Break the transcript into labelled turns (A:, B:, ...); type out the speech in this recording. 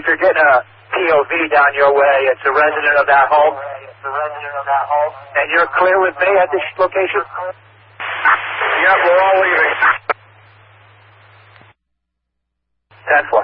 A: if you're getting a POV down your way, it's a resident of that home. And you're clear with me at this location?
B: Yeah, we're all leaving.
A: 10-4.